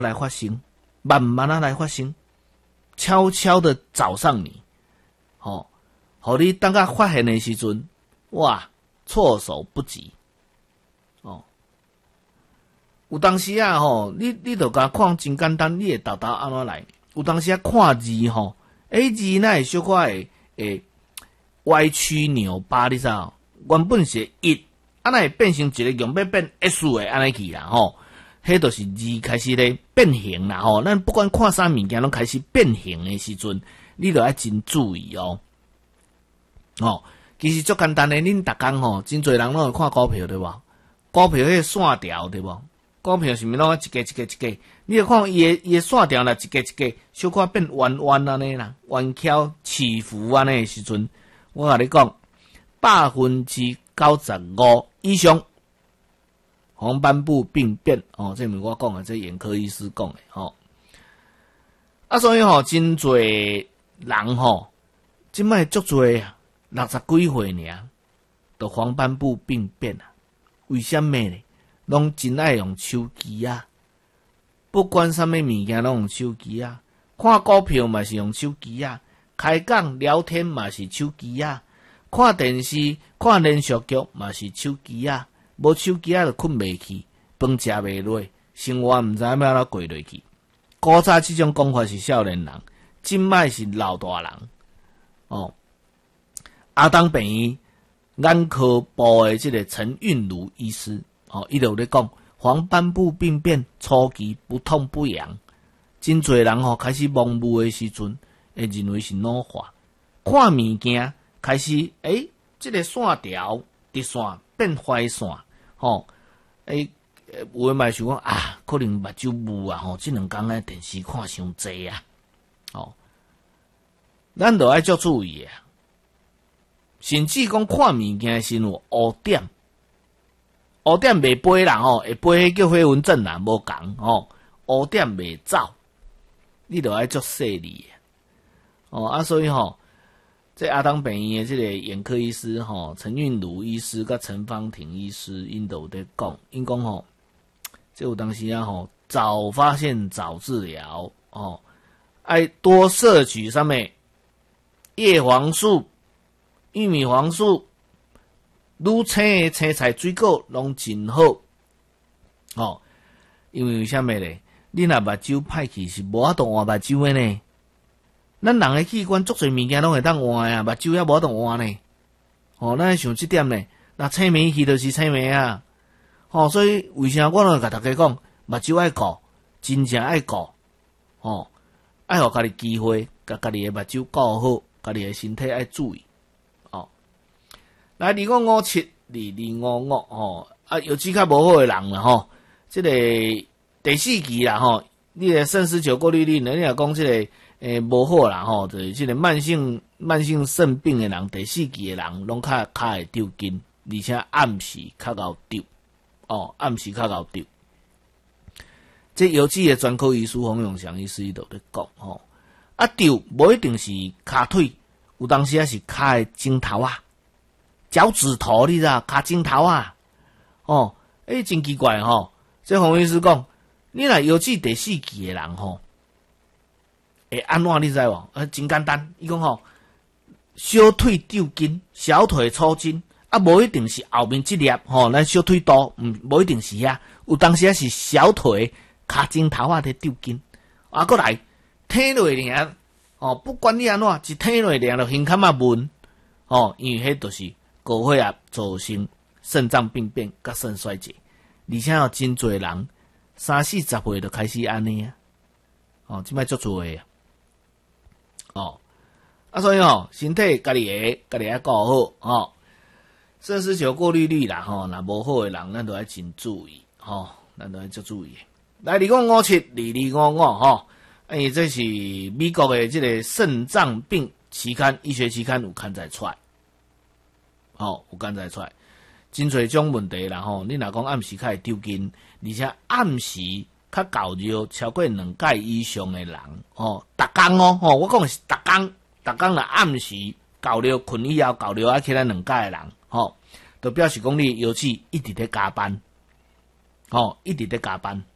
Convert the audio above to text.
来发生，慢慢啊来发生，悄悄的找上你，互你等下发现的时阵，哇，措手不及，有当时啊你就甲看真简单，你会豆豆安怎来？有当时啊看字字那会小可会歪曲扭巴，你知道？原本是一，那会变成一个用要变 S 的安尼去啦迄就是字开始咧变形啦咱不管看啥物件拢开始变形的时阵，你就要真注意其实足简单的，恁逐工真侪人拢会看股票对无？股票迄个线条对无？股票是毋是拢一个一个一个？你著看伊的线条啦，一个一个小可变弯弯安尼啦，弯翘起伏安尼的时阵，我甲你讲，95%以上。黄斑部病变这毋是我讲的，这眼科医师讲的所以真侪人即摆足侪60几岁尔，都黄斑部病变啊？为什么呢？拢真爱用手机啊！不管啥物物件拢用手机啊，看股票嘛是用手机啊，开讲聊天嘛是手机啊，看电视看连续剧嘛是手机啊。无手机就困袂去，饭食袂落，生活毋知要怎过落去。古早即种讲法是少年人，今摆是老大人。阿当病院眼科部的即个陈韵如医师，伊就有咧讲，黄斑部病变初期不痛不痒，真侪人开始盲目的时阵，会认为是老化，看物件开始即个线条直线变坏线。有诶嘛想讲可能目睭雾啊，即两工咧电视看伤济啊，咱就爱足注意啊。甚至讲看物件时有污点袂飞人会飞迄叫飞蚊症啦，无共污点袂走，你就爱足细腻所以这阿当病院的这个眼科医师陈韵如医师甲陈芳婷医师因都有在讲，因讲这有当时早发现早治疗爱多摄取啥物叶黄素、玉米黄素、愈青的青菜水果拢真好因为啥物咧？你若目睭歹去是无法度换目睭的呢。咱人的器官足侪物件拢会当换啊，目睭也无法度换呢。咱想即点呢，那青霉去就是青霉啊。所以为啥我拢会甲大家讲，目睭爱顾，真正爱顾，爱互家己机会，甲家己的目睭顾好，家己的身体爱注意。来25572255有几较无好的人啦即个第四期啦你的肾丝球过滤率，你若讲即个无好啦就是即个慢性肾病的人，第四期的人拢较会丢筋，而且暗时较够丢暗时较够丢。这尤其的专科医师洪永祥医师伊都咧讲丢无一定是骹腿，有当时也是骹的指头啊、脚趾头，你知道骹指头啊真奇怪这洪医师讲，你若尤其第四期的人会安怎你知无？真简单，伊讲小腿丢筋，小腿抽筋无一定是后面这粒咱小腿肚无一定是有当时也是小腿骹指头啊在丢筋过来挺落尔不管你安怎一挺落尔就胸坎啊闷因为迄就是高血压造成肾脏病变甲肾衰竭，而且真侪人30-40岁就开始安尼即摆足多的所以身体家己爱顾好肾丝球过滤率啦若无好的人，咱都要真注意咱都要足注意。来20572255这是美国的这个肾脏病期刊医学期刊有刊载出来有刊载出来，真侪种问题啦你若讲暗时较会丢筋，而且暗时较搞热超过2届以上的人逐工我讲的是逐工若暗时搞热困以后搞热起来2届的人就表示讲你尤其一直在加班一直在加班